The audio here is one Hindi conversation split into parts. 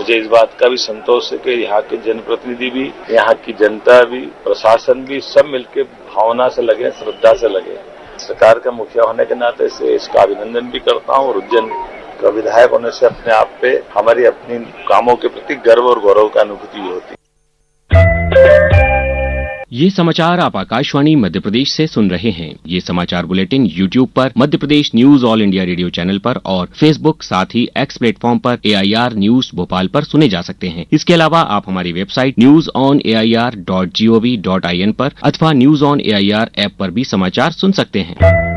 मुझे इस बात का भी संतोष है कि यहाँ के जनप्रतिनिधि भी, यहाँ की जनता भी, प्रशासन भी सब मिलकर भावना से लगे, श्रद्धा से लगे। सरकार का मुखिया होने के नाते से इसका अभिनंदन भी करता हूँ और उज्जैन का विधायक होने से अपने आप पे हमारी अपनी कामों के प्रति गर्व और गौरव का अनुभूति होती है। ये समाचार आप आकाशवाणी मध्य प्रदेश से सुन रहे हैं। ये समाचार बुलेटिन YouTube पर Madhya Pradesh news all India radio channel पर और Facebook साथ ही X प्लेटफॉर्म पर AIR न्यूज भोपाल पर सुने जा सकते हैं। इसके अलावा आप हमारी वेबसाइट newsonair.gov.in पर अथवा न्यूज ऑन AIR ऐप पर भी समाचार सुन सकते हैं।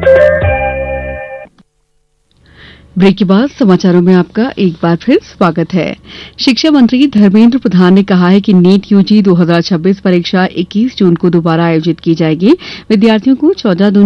ब्रेक के बाद समाचारों में आपका एक बार फिर स्वागत है। शिक्षा मंत्री धर्मेंद्र प्रधान ने कहा है कि नीट यूजी 2026 परीक्षा 21 जून को दोबारा आयोजित की जाएगी। विद्यार्थियों को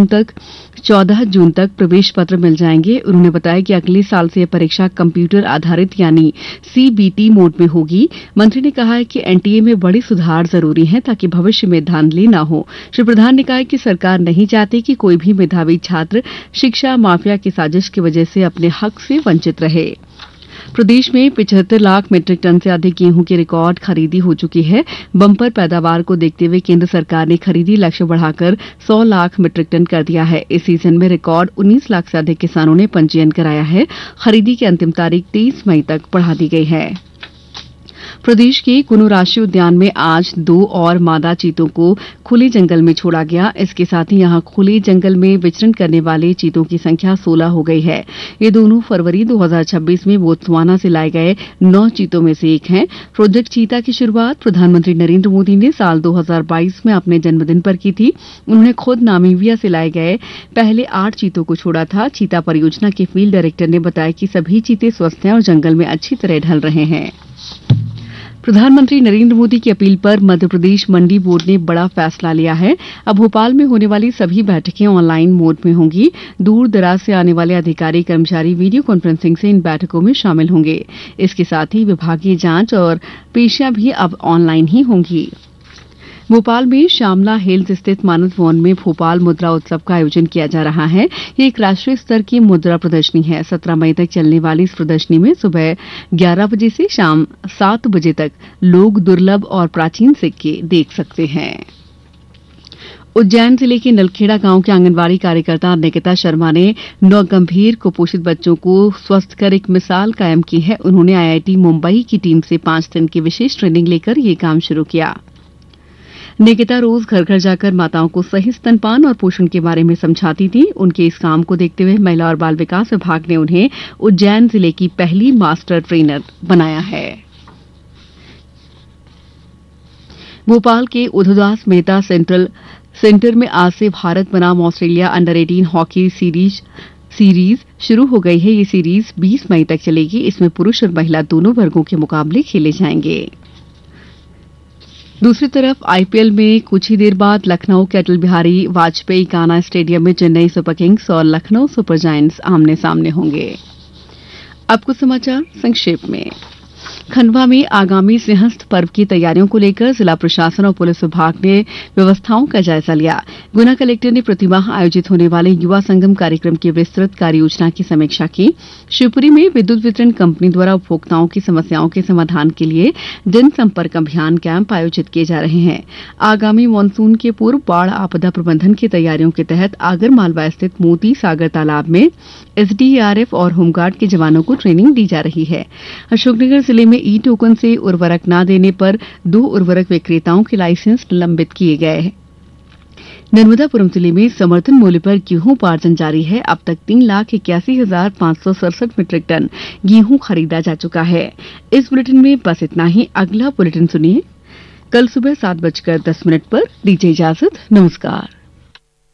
14 जून तक प्रवेश पत्र मिल जाएंगे। उन्होंने बताया कि अगले साल से यह परीक्षा कंप्यूटर आधारित यानी CBT मोड में होगी। मंत्री ने कहा है कि NTA में बड़े सुधार जरूरी हैं ताकि भविष्य में धांधली न हो। श्री प्रधान ने कहा कि सरकार नहीं चाहती कि कोई भी मेधावी छात्र शिक्षा माफिया की साजिश की वजह से अपने हक से वंचित रहे। प्रदेश में 75 लाख मीट्रिक टन से अधिक गेहूं की रिकॉर्ड खरीदी हो चुकी है। बम्पर पैदावार को देखते हुए केंद्र सरकार ने खरीदी लक्ष्य बढ़ाकर 100 लाख मीट्रिक टन कर दिया है। इस सीजन में रिकॉर्ड 19 लाख से अधिक किसानों ने पंजीयन कराया है। खरीदी की अंतिम तारीख 23 मई तक बढ़ा दी गई है। प्रदेश के कुनू राष्ट्रीय उद्यान में आज 2 और मादा चीतों को खुले जंगल में छोड़ा गया। इसके साथ ही यहां खुले जंगल में विचरण करने वाले चीतों की संख्या 16 हो गई है। ये दोनों फरवरी 2026 में बोत्सवाना से लाए गए 9 चीतों में से एक हैं। प्रोजेक्ट चीता की शुरुआत प्रधानमंत्री नरेंद्र मोदी ने साल 2022 में अपने जन्मदिन पर की थी। उन्होंने खुद नामीबिया से लाए गए पहले 8 चीतों को छोड़ा था। चीता परियोजना के फील्ड डायरेक्टर ने बताया कि सभी चीते स्वस्थ हैं और जंगल में अच्छी तरह ढल रहे हैं। प्रधानमंत्री नरेंद्र मोदी की अपील पर मध्य प्रदेश मंडी बोर्ड ने बड़ा फैसला लिया है। अब भोपाल में होने वाली सभी बैठकें ऑनलाइन मोड में होंगी। दूर दराज से आने वाले अधिकारी कर्मचारी वीडियो कॉन्फ्रेंसिंग से इन बैठकों में शामिल होंगे। इसके साथ ही विभागीय जांच और पेशियां भी अब ऑनलाइन ही होंगी। भोपाल में श्यामला हिल्स स्थित मानस भवन में भोपाल मुद्रा उत्सव का आयोजन किया जा रहा है। ये एक राष्ट्रीय स्तर की मुद्रा प्रदर्शनी है। 17 मई तक चलने वाली इस प्रदर्शनी में सुबह 11 बजे से शाम 7 बजे तक लोग दुर्लभ और प्राचीन सिक्के देख सकते हैं। उज्जैन जिले के नलखेड़ा गांव के आंगनबाड़ी कार्यकर्ता निकिता शर्मा ने 9 गंभीर कुपोषित बच्चों को स्वस्थ कर एक मिसाल कायम की है। उन्होंने IIT मुंबई की टीम से 5 दिन की विशेष ट्रेनिंग लेकर ये काम शुरू किया। निकिता रोज घर घर जाकर माताओं को सही स्तनपान और पोषण के बारे में समझाती थी। उनके इस काम को देखते हुए महिला और बाल विकास विभाग ने उन्हें उज्जैन जिले की पहली मास्टर ट्रेनर बनाया है। भोपाल के उद्धवदास मेहता सेंटर में आज से भारत बनाम ऑस्ट्रेलिया अंडर-18 हॉकी सीरीज शुरू हो गई है। ये सीरीज 20 मई तक चलेगी। इसमें पुरुष और महिला दोनों वर्गों के मुकाबले खेले जाएंगे। दूसरी तरफ IPL में कुछ ही देर बाद लखनऊ के अटल बिहारी वाजपेयी गाना स्टेडियम में चेन्नई सुपर किंग्स और लखनऊ सुपर जायंट्स आमने सामने होंगे। अब कुछ समाचार संक्षेप में। खंडवा में आगामी सिंहस्थ पर्व की तैयारियों को लेकर जिला प्रशासन और पुलिस विभाग ने व्यवस्थाओं का जायजा लिया। गुना कलेक्टर ने प्रतिमाह आयोजित होने वाले युवा संगम कार्यक्रम की विस्तृत कार्ययोजना की समीक्षा की। शिवपुरी में विद्युत वितरण कंपनी द्वारा उपभोक्ताओं की समस्याओं के समाधान के लिए जनसंपर्क अभियान कैंप आयोजित किए जा रहे हैं। आगामी मानसून के पूर्व बाढ़ आपदा प्रबंधन की तैयारियों के तहत आगरमालवा स्थित मोती सागर तालाब में SDRF और होमगार्ड के जवानों को ट्रेनिंग दी जा रही है। अशोकनगर जिले में ई-टोकन से उर्वरक न देने पर 2 उर्वरक विक्रेताओं के लाइसेंस निलंबित किए गए हैं। नर्मदापुरम जिले में समर्थन मूल्य पर गेहूं उपार्जन जारी है। अब तक 3,81,567 मीट्रिक टन गेहूं खरीदा जा चुका है। इस बुलेटिन में बस इतना ही। अगला बुलेटिन सुनिए कल सुबह 7:10 पर। दीजिए इजाजत। नमस्कार।